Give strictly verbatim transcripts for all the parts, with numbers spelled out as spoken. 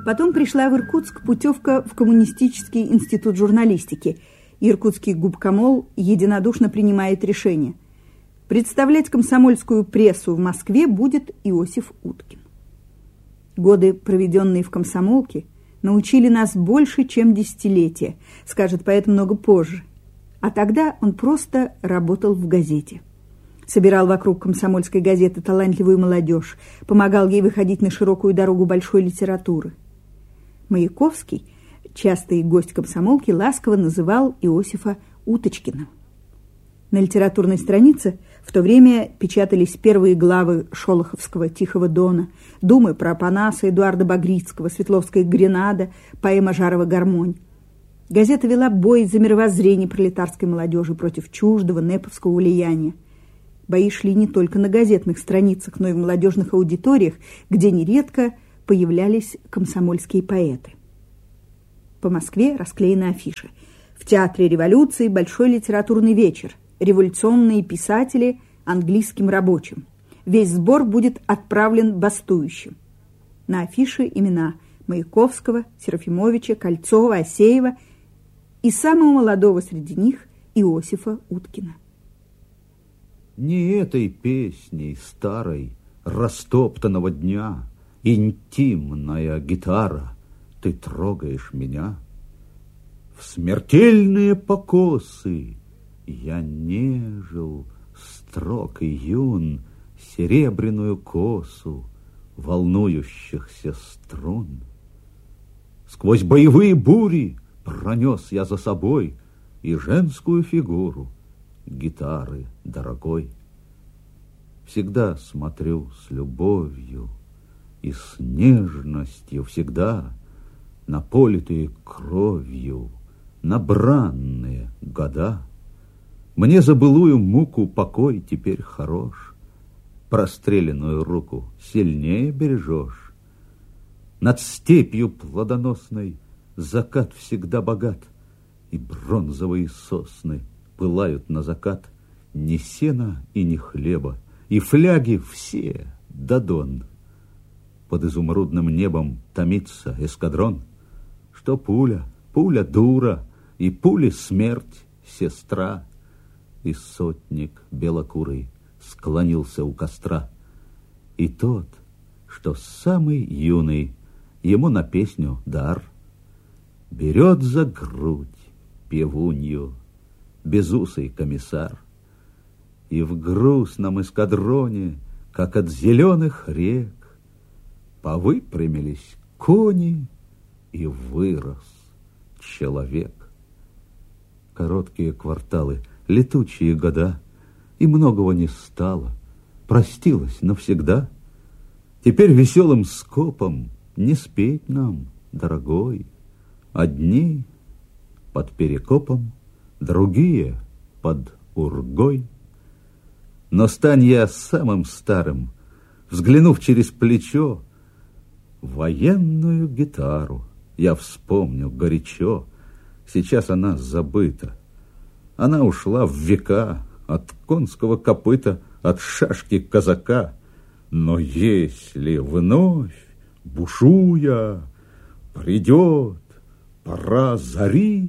Потом пришла в Иркутск путевка в Коммунистический институт журналистики. Иркутский губкомол единодушно принимает решение. Представлять комсомольскую прессу в Москве будет Иосиф Уткин. Годы, проведенные в комсомолке, научили нас больше, чем десятилетия, скажет поэт много позже. А тогда он просто работал в газете. Собирал вокруг комсомольской газеты талантливую молодежь, помогал ей выходить на широкую дорогу большой литературы. Маяковский, частый гость комсомолки, ласково называл Иосифа Уточкиным. На литературной странице в то время печатались первые главы шолоховского «Тихого дона», думы про Апанаса Эдуарда Багрицкого, Светловская «Гренада», поэма Жарова «Гармонь». Газета вела бой за мировоззрение пролетарской молодежи против чуждого неповского влияния. Бои шли не только на газетных страницах, но и в молодежных аудиториях, где нередко появлялись комсомольские поэты. По Москве расклеены афиши. В Театре революции большой литературный вечер. Революционные писатели английским рабочим. Весь сбор будет отправлен бастующим. На афише имена Маяковского, Серафимовича, Кольцова, Асеева и самого молодого среди них Иосифа Уткина. Не этой песней старой растоптанного дня, интимная гитара, ты трогаешь меня. В смертельные покосы я нежил строг и юн серебряную косу волнующихся струн. Сквозь боевые бури пронес я за собой и женскую фигуру гитары дорогой. Всегда смотрю с любовью и с нежностью, всегда на политые кровью, на бранные года. Мне за былую муку покой теперь хорош, простреленную руку сильнее бережешь. Над степью плодоносной закат всегда богат, и бронзовые сосны пылают на закат. Ни сена и ни хлеба, и фляги все до дон. Под изумрудным небом томится эскадрон, что пуля, пуля дура, и пули смерть сестра. И сотник белокурый склонился у костра, и тот, что самый юный, ему на песню дар, берет за грудь певунью безусый комиссар. И в грустном эскадроне, как от зеленых рек, повыпрямились кони, и вырос человек. Короткие кварталы, летучие года, и многого не стало, простилось навсегда. Теперь веселым скопом не спеть нам, дорогой. Одни под Перекопом, другие под Ургой. Но стань я самым старым, взглянув через плечо, военную гитару я вспомню горячо. Сейчас она забыта. Она ушла в века от конского копыта, от шашки казака. Но если вновь, бушуя, придет пора зари,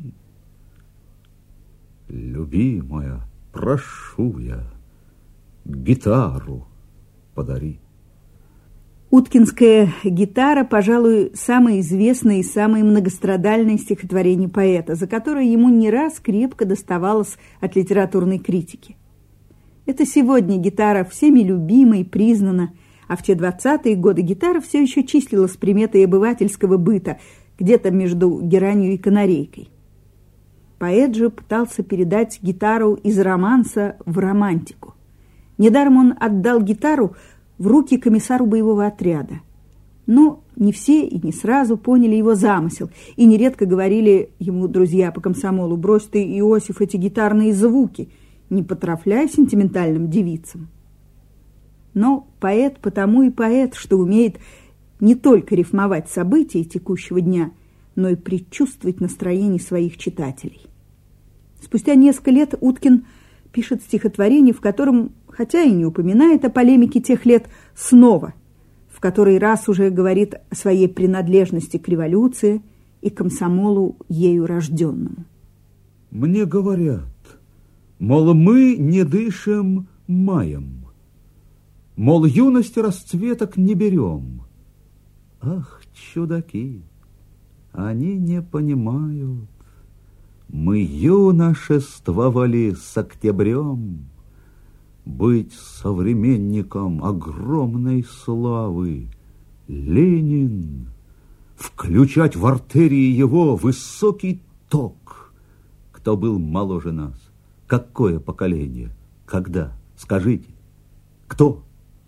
любимая, прошу я, гитару подари. Уткинская гитара, пожалуй, самое известное и самое многострадальное стихотворение поэта, за которое ему не раз крепко доставалось от литературной критики. Это сегодня гитара всеми любима и признана, а в те двадцатые годы гитара все еще числилась приметой обывательского быта, где-то между геранью и канарейкой. Поэт же пытался передать гитару из романса в романтику. Недаром он отдал гитару в руки комиссару боевого отряда. Но не все и не сразу поняли его замысел, и нередко говорили ему друзья по комсомолу: брось ты, Иосиф, эти гитарные звуки, не потрафляй сентиментальным девицам. Но поэт потому и поэт, что умеет не только рифмовать события текущего дня, но и предчувствовать настроение своих читателей. Спустя несколько лет Уткин пишет стихотворение, в котором, хотя и не упоминает о полемике тех лет, снова, в который раз уже говорит о своей принадлежности к революции и комсомолу ею рожденному. Мне говорят, мол, мы не дышим маем, мол, юность расцветок не берем. Ах, чудаки, они не понимают, мы юношествовали с октябрем. Быть современником огромной славы Ленин, включать в артерии его высокий ток. Кто был моложе нас? Какое поколение? Когда? Скажите, кто?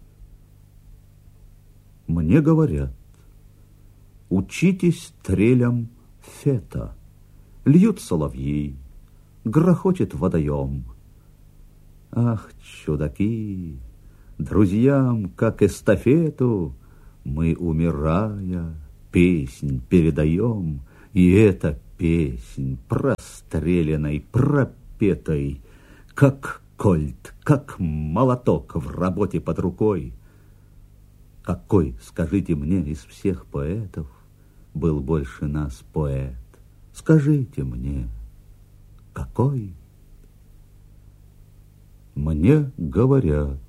Мне говорят, учитесь трелям фета. Льют соловьи, грохочет водоем. Ах, чудаки, друзьям, как эстафету, мы, умирая, песнь передаем, и эта песнь простреленной, пропетой, как кольт, как молоток в работе под рукой. Какой, скажите мне, из всех поэтов был больше нас поэт? Скажите мне, какой? Мне говорят,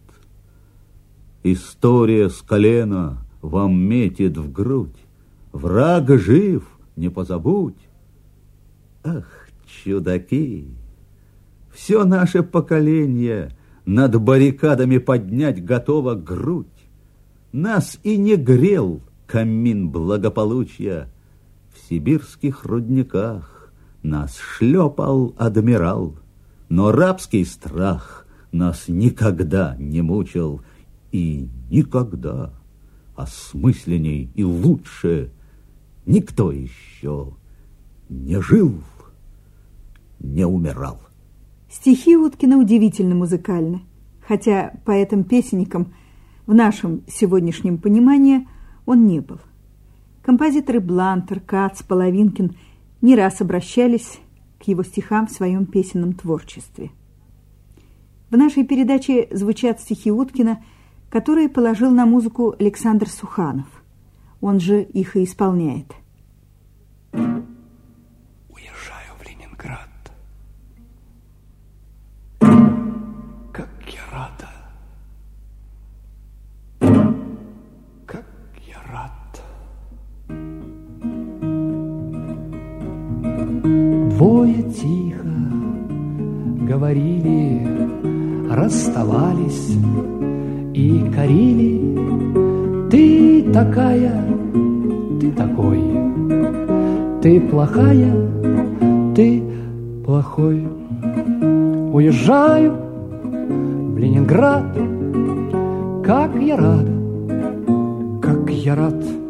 история с колена вам метит в грудь, враг жив, не позабудь. Ах, чудаки, все наше поколение над баррикадами поднять готово грудь. Нас и не грел камин благополучия, в сибирских рудниках нас шлепал адмирал, но рабский страх нас никогда не мучил, и никогда осмысленней и лучше никто еще не жил, не умирал. Стихи Уткина удивительно музыкальны, хотя поэтом-песенником в нашем сегодняшнем понимании он не был. Композиторы Блантер, Кац, Половинкин не раз обращались к его стихам в своем песенном творчестве. В нашей передаче звучат стихи Уткина, которые положил на музыку Александр Суханов. Он же их и исполняет. Уезжаю в Ленинград. Как я рада. Как я рад. Двое тихо говорили, расставались и корили. Ты такая, ты такой, ты плохая, ты плохой. Уезжаю в Ленинград, как я рада, как я рад.